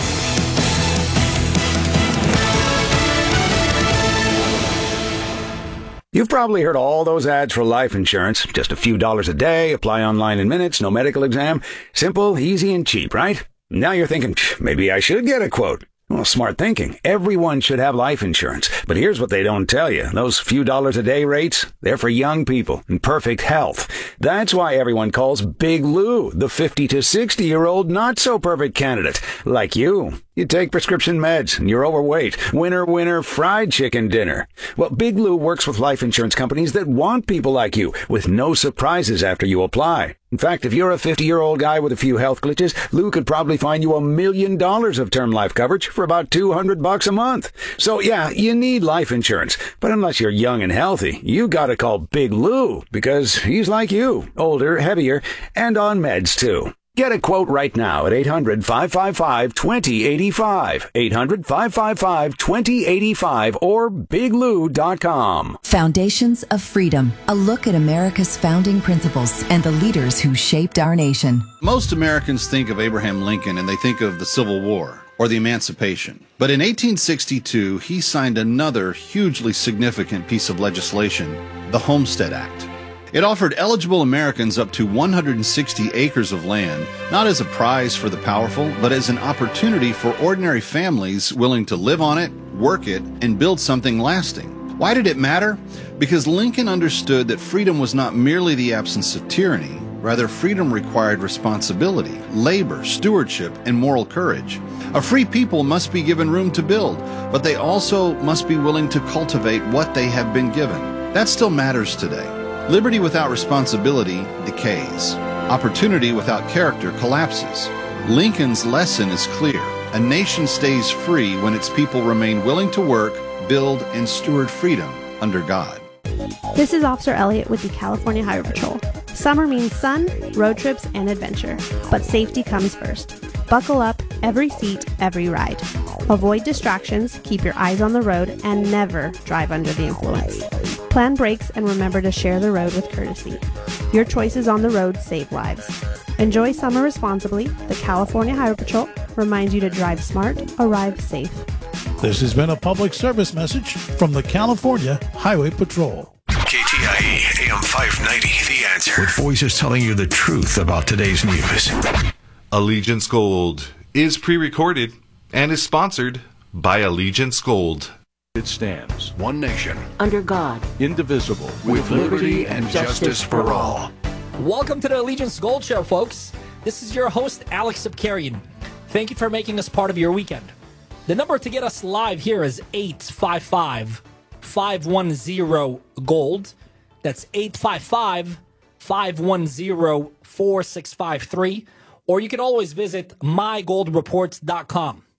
You've probably heard all those ads for life insurance. Just a few dollars a day, apply online in minutes, no medical exam. Simple, easy, and cheap, right? Now you're thinking, maybe I should get a quote. Well, smart thinking. Everyone should have life insurance. But here's what they don't tell you. Those few dollars a day rates, they're for young people in perfect health. That's why everyone calls Big Lou the fifty to sixty year old not so perfect candidate. Like you. You take prescription meds and you're overweight. Winner, winner, fried chicken dinner. Well, Big Lou works with life insurance companies that want people like you with no surprises after you apply. In fact, if you're a fifty-year-old guy with a few health glitches, Lou could probably find you a million dollars of term life coverage for about two hundred bucks a month. So yeah, you need life insurance. But unless you're young and healthy, you gotta call Big Lou because he's like you, older, heavier, and on meds too. Get a quote right now at eight hundred, five five five, two zero eight five, eight hundred, five five five, two zero eight five, or big lou dot com. Foundations of Freedom, a look at America's founding principles and the leaders who shaped our nation. Most Americans think of Abraham Lincoln and they think of the Civil War or the Emancipation. But in eighteen sixty-two, he signed another hugely significant piece of legislation, the Homestead Act. It offered eligible Americans up to one hundred sixty acres of land, not as a prize for the powerful, but as an opportunity for ordinary families willing to live on it, work it, and build something lasting. Why did it matter? Because Lincoln understood that freedom was not merely the absence of tyranny. Rather, freedom required responsibility, labor, stewardship, and moral courage. A free people must be given room to build, but they also must be willing to cultivate what they have been given. That still matters today. Liberty without responsibility decays. Opportunity without character collapses. Lincoln's lesson is clear. A nation stays free when its people remain willing to work, build, and steward freedom under God. This is Officer Elliott with the California Highway Patrol. Summer means sun, road trips, and adventure, but safety comes first. Buckle up, every seat, every ride. Avoid distractions, keep your eyes on the road, and never drive under the influence. Plan brakes and remember to share the road with courtesy. Your choices on the road save lives. Enjoy summer responsibly. The California Highway Patrol reminds you to drive smart, arrive safe. This has been a public service message from the California Highway Patrol. K T I E A M five ninety, The Answer. With voices telling you the truth about today's news. Allegiance Gold is pre-recorded and is sponsored by Allegiance Gold. It stands one nation under God, indivisible, with, with liberty and justice for all. Welcome to the Allegiance Gold Show, folks. This is your host, Alex Abkarian. Thank you for making us part of your weekend. The number to get us live here is eight five five, five one zero, GOLD. That's eight five five, five one zero, four six five three. Or you can always visit my gold reports dot com.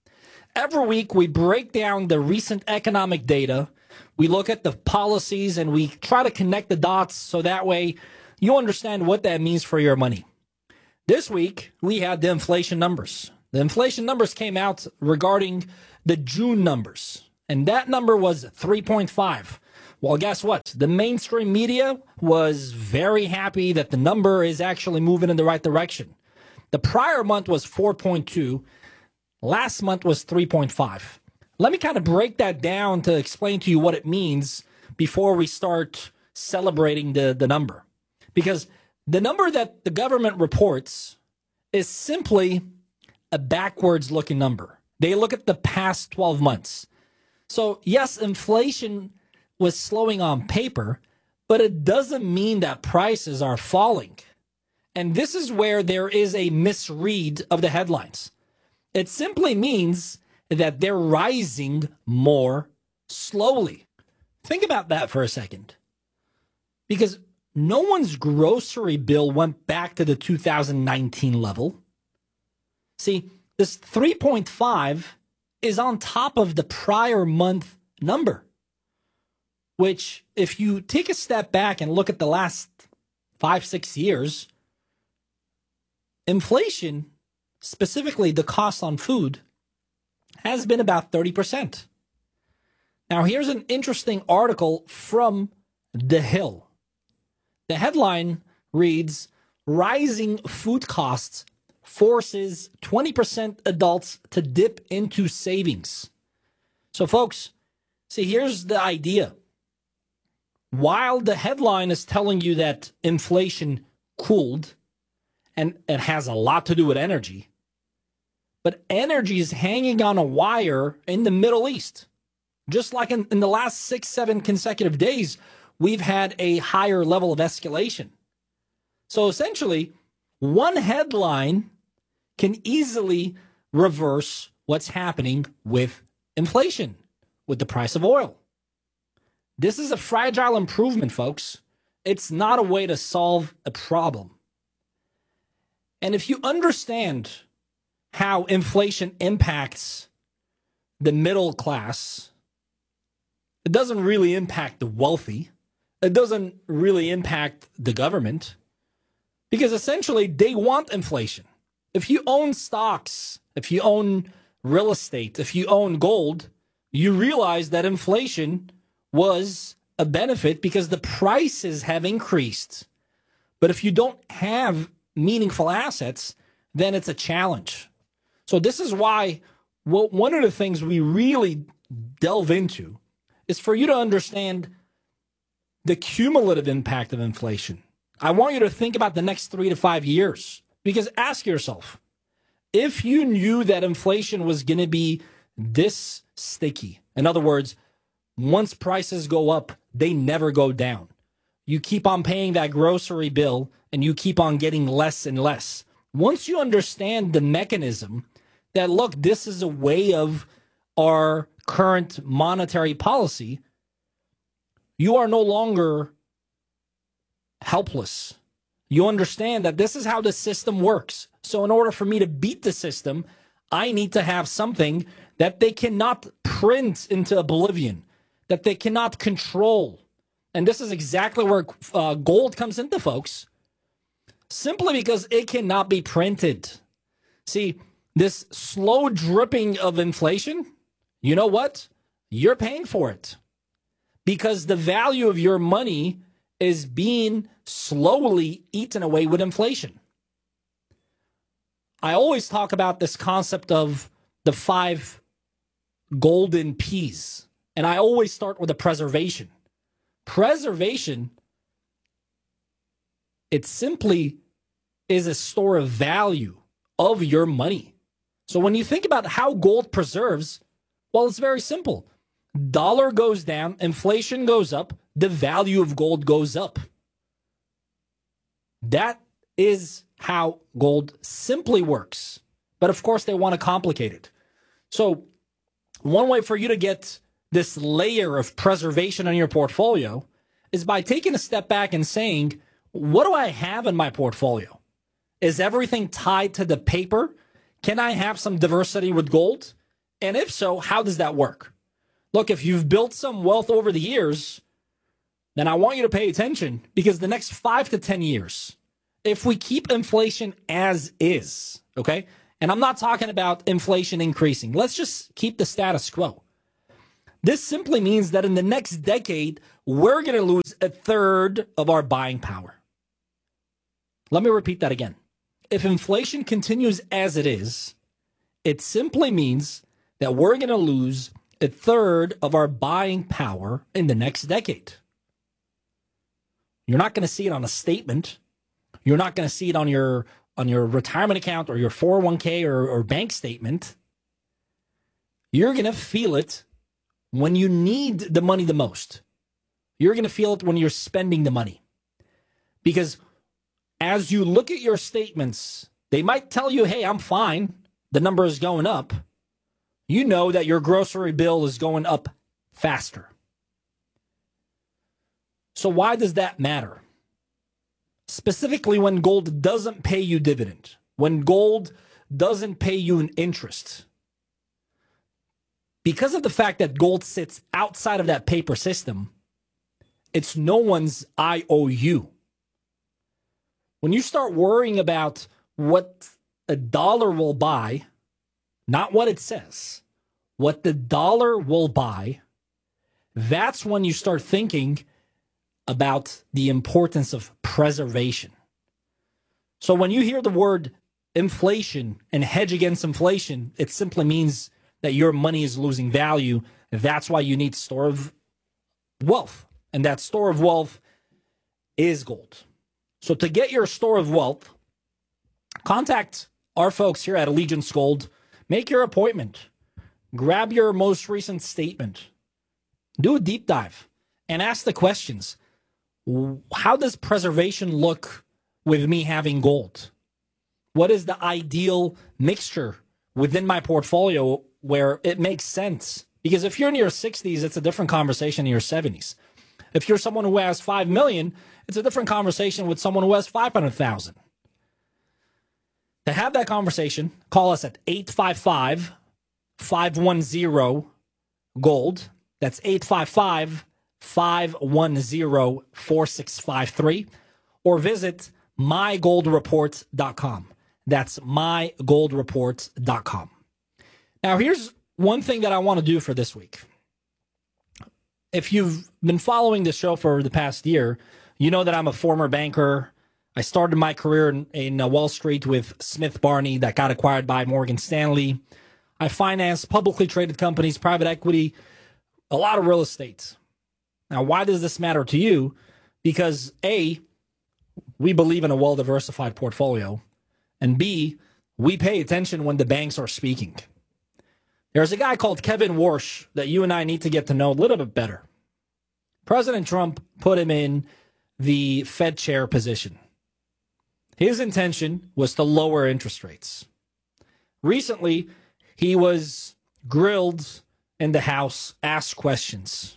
every week we break down the recent economic data. We look at the policies and we try to connect the dots so that way you understand what that means for your money. This week, we had the inflation numbers. The inflation numbers came out regarding the June numbers, and that number was three point five. Well, guess what? The mainstream media was very happy that the number is actually moving in the right direction. The prior month was four point two. Last month was three point five. Let me kind of break that down to explain to you what it means before we start celebrating the, the number. Because the number that the government reports is simply a backwards looking number. They look at the past twelve months. So yes, inflation was slowing on paper, but it doesn't mean that prices are falling. And this is where there is a misread of the headlines. It simply means that they're rising more slowly. Think about that for a second. Because no one's grocery bill went back to the two thousand nineteen level. See, this three point five is on top of the prior month number, which if you take a step back and look at the last five, six years, inflation, specifically the cost on food, has been about thirty percent. Now, here's an interesting article from The Hill. The headline reads, "Rising food costs forces twenty percent adults to dip into savings." So, folks, see, here's the idea. While the headline is telling you that inflation cooled, and it has a lot to do with energy, but energy is hanging on a wire in the Middle East. Just like in, in the last six, seven consecutive days, we've had a higher level of escalation. So essentially, one headline can easily reverse what's happening with inflation, with the price of oil. This is a fragile improvement, folks. It's not a way to solve a problem. And if you understand how inflation impacts the middle class, it doesn't really impact the wealthy. It doesn't really impact the government, because essentially they want inflation. If you own stocks, if you own real estate, if you own gold, you realize that inflation was a benefit because the prices have increased. But if you don't have meaningful assets, then it's a challenge. So this is why well, one of the things we really delve into is for you to understand the cumulative impact of inflation. I want you to think about the next three to five years, because ask yourself, if you knew that inflation was going to be this sticky, in other words, once prices go up, they never go down. You keep on paying that grocery bill and you keep on getting less and less. Once you understand the mechanism that, look, this is a way of our current monetary policy, you are no longer helpless. You understand that this is how the system works. So in order for me to beat the system, I need to have something that they cannot print into oblivion, that they cannot control. And this is exactly where uh, gold comes into, folks. Simply because it cannot be printed. See, this slow dripping of inflation, you know what? You're paying for it. Because the value of your money is being slowly eaten away with inflation. I always talk about this concept of the five golden P's. And I always start with a preservation. Preservation, it simply is a store of value of your money. So when you think about how gold preserves, well, it's very simple. Dollar goes down, inflation goes up, the value of gold goes up. That is how gold simply works. But of course, they want to complicate it. So one way for you to get this layer of preservation on your portfolio is by taking a step back and saying, what do I have in my portfolio? Is everything tied to the paper? Can I have some diversity with gold? And if so, how does that work? Look, if you've built some wealth over the years, then I want you to pay attention, because the next five to ten years, if we keep inflation as is, okay, and I'm not talking about inflation increasing, let's just keep the status quo. This simply means that in the next decade, we're going to lose a third of our buying power. Let me repeat that again. If inflation continues as it is, it simply means that we're going to lose a third of our buying power in the next decade. You're not going to see it on a statement. You're not going to see it on your on your retirement account or your four oh one k or, or bank statement. You're going to feel it when you need the money the most. You're going to feel it when you're spending the money. Because as you look at your statements, they might tell you, hey, I'm fine. The number is going up. You know that your grocery bill is going up faster. So why does that matter? Specifically when gold doesn't pay you dividend, when gold doesn't pay you an interest. Because of the fact that gold sits outside of that paper system, it's no one's I O U. When you start worrying about what a dollar will buy, not what it says, what the dollar will buy, that's when you start thinking about the importance of preservation. So when you hear the word inflation and hedge against inflation, it simply means that your money is losing value. That's why you need store of wealth. And that store of wealth is gold. So to get your store of wealth, contact our folks here at Allegiance Gold. Make your appointment. Grab your most recent statement. Do a deep dive and ask the questions. How does preservation look with me having gold? What is the ideal mixture within my portfolio where it makes sense? Because if you're in your sixties, it's a different conversation in your seventies. If you're someone who has five million, it's a different conversation with someone who has five hundred thousand. To have that conversation, call us at eight five five, five one zero, GOLD. That's eight five five, five one zero, four six five three. Or visit my gold report dot com. That's my gold report dot com. Now, here's one thing that I want to do for this week. If you've been following the show for the past year, you know that I'm a former banker. I started my career in, in uh, Wall Street with Smith Barney that got acquired by Morgan Stanley. I financed publicly traded companies, private equity, a lot of real estate. Now, why does this matter to you? Because A, we believe in a well-diversified portfolio. And B, we pay attention when the banks are speaking. There's a guy called Kevin Warsh that you and I need to get to know a little bit better. President Trump put him in the Fed chair position. His intention was to lower interest rates. Recently, he was grilled in the House, asked questions.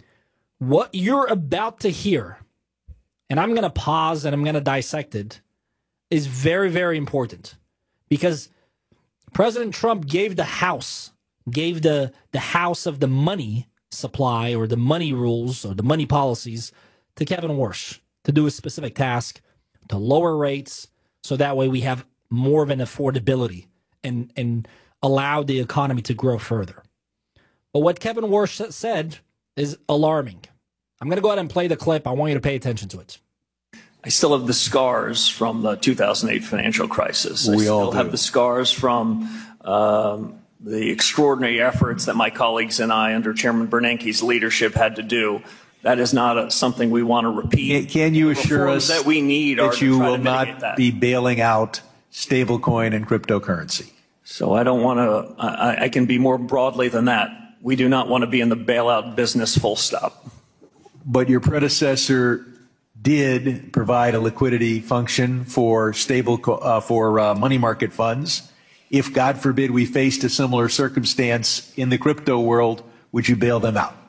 What you're about to hear, and I'm going to pause and I'm going to dissect it, is very, very important. Because President Trump gave the House, gave the, the House of the money supply or the money rules or the money policies to Kevin Warsh to do a specific task, to lower rates, so that way we have more of an affordability and, and allow the economy to grow further. But what Kevin Warsh said is alarming. I'm going to go ahead and play the clip. I want you to pay attention to it. I still have the scars from the two thousand eight financial crisis. I We still all do. have the scars from um, the extraordinary efforts that my colleagues and I, under Chairman Bernanke's leadership, had to do. That is not a, something we want to repeat. Can you The assure reforms us that we need are that to you try will to mitigate not that. be bailing out stablecoin and cryptocurrency? So I don't want to, I, I can be more broadly than that. We do not want to be in the bailout business, full stop. But your predecessor did provide a liquidity function for stable co- uh, for uh, money market funds. If, God forbid, we faced a similar circumstance in the crypto world, would you bail them out?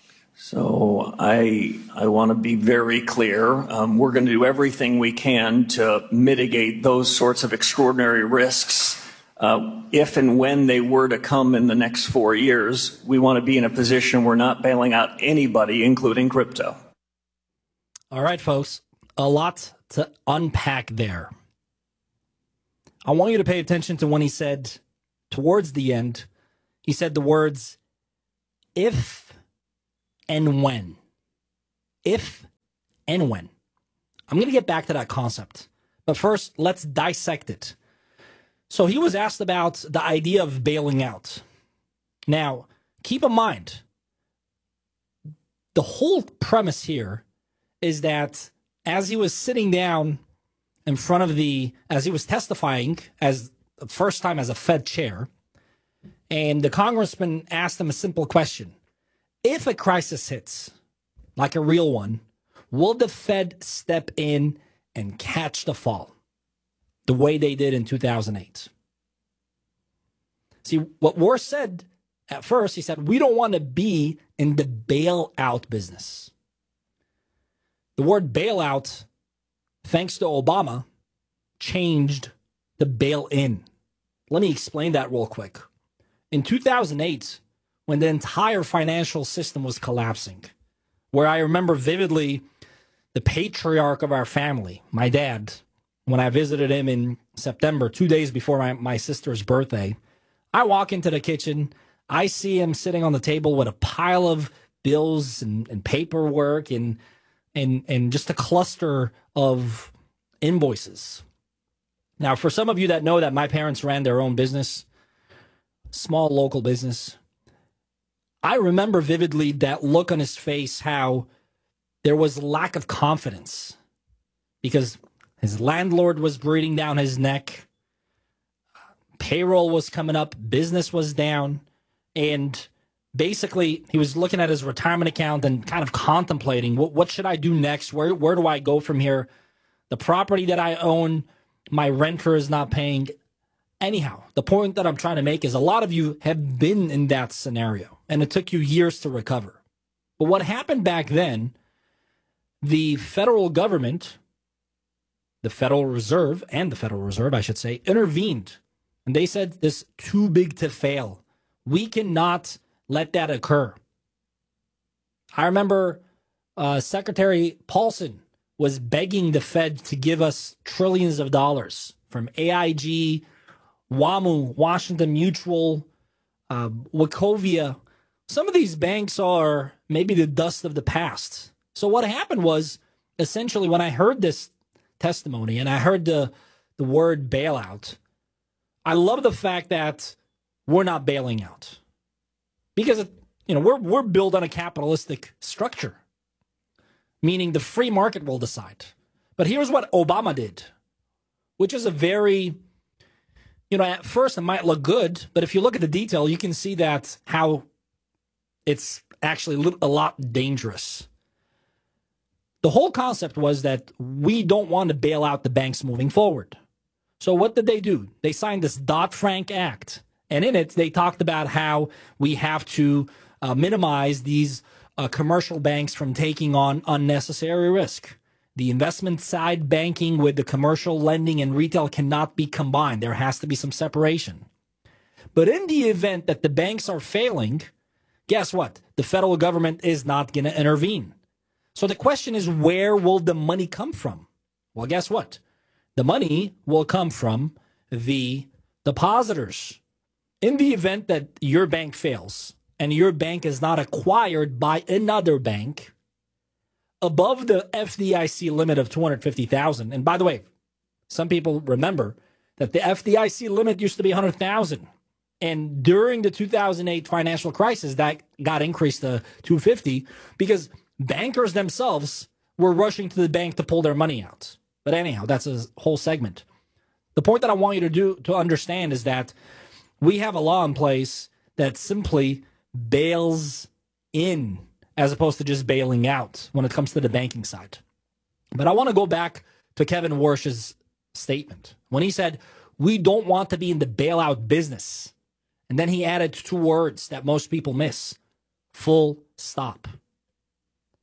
So I, I want to be very clear. Um, we're going to do everything we can to mitigate those sorts of extraordinary risks Uh, if and when they were to come in the next four years, we want to be in a position we're not bailing out anybody, including crypto. All right, folks, a lot to unpack there. I want you to pay attention to when he said, towards the end, he said the words, if and when. If and when. I'm going to get back to that concept. But first, let's dissect it. So he was asked about the idea of bailing out. Now, keep in mind, the whole premise here is that as he was sitting down in front of the, as he was testifying as the first time as a Fed chair, and the congressman asked him a simple question. If a crisis hits, like a real one, will the Fed step in and catch the fall the way they did in two thousand eight? See, what Warsh said at first, he said, we don't want to be in the bailout business. The word bailout, thanks to Obama, changed to bail in. Let me explain that real quick. In two thousand eight, when the entire financial system was collapsing, where I remember vividly the patriarch of our family, my dad, when I visited him in September, two days before my, my sister's birthday, I walk into the kitchen, I see him sitting on the table with a pile of bills and, and paperwork and, and, and just a cluster of invoices. Now, for some of you that know that my parents ran their own business, small local business, I remember vividly that look on his face, how there was lack of confidence because his landlord was breathing down his neck, payroll was coming up, business was down, and basically he was looking at his retirement account and kind of contemplating, what, what should I do next? Where, where do I go from here? The property that I own, my renter is not paying. Anyhow, the point that I'm trying to make is a lot of you have been in that scenario, and it took you years to recover. But what happened back then, the federal government, the Federal Reserve, and the Federal Reserve, I should say, intervened. And they said, this is too big to fail. We cannot let that occur. I remember uh, Secretary Paulson was begging the Fed to give us trillions of dollars from A I G, WAMU, Washington Mutual, uh, Wachovia. Some of these banks are maybe the dust of the past. So what happened was, essentially, when I heard this testimony and I heard the, the word bailout, I love the fact that we're not bailing out. Because, you know, we're, we're built on a capitalistic structure, meaning the free market will decide. But here's what Obama did, which is a very, you know, at first it might look good, but if you look at the detail, you can see that how it's actually a lot dangerous. The whole concept was that we don't want to bail out the banks moving forward. So what did they do? They signed this Dodd-Frank Act, and in it, they talked about how we have to uh, minimize these uh, commercial banks from taking on unnecessary risk. The investment side banking with the commercial lending and retail cannot be combined. There has to be some separation. But in the event that the banks are failing, guess what? The federal government is not going to intervene. So the question is, where will the money come from? Well, guess what? The money will come from the depositors. In the event that your bank fails and your bank is not acquired by another bank above the F D I C limit of two hundred fifty thousand dollars, and by the way, some people remember that the F D I C limit used to be one hundred thousand dollars. And during the two thousand eight financial crisis, that got increased to two hundred fifty thousand dollars because bankers themselves were rushing to the bank to pull their money out. But anyhow, that's a whole segment. The point that I want you to do to understand is that we have a law in place that simply bails in as opposed to just bailing out when it comes to the banking side. But I want to go back to Kevin Warsh's statement when he said, we don't want to be in the bailout business. And then he added two words that most people miss: full stop.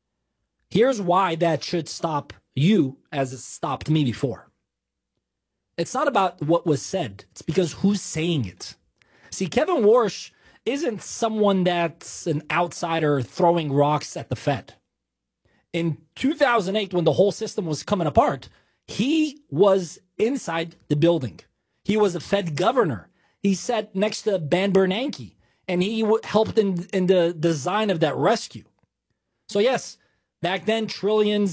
Here's why that should stop you as it stopped me before. It's not about what was said. It's because who's saying it. See, Kevin Warsh isn't someone that's an outsider throwing rocks at the Fed. In two thousand eight, when the whole system was coming apart, he was inside the building. He was a Fed governor. He sat next to Ben Bernanke, and he w- helped in, in the design of that rescue. So yes, back then, trillions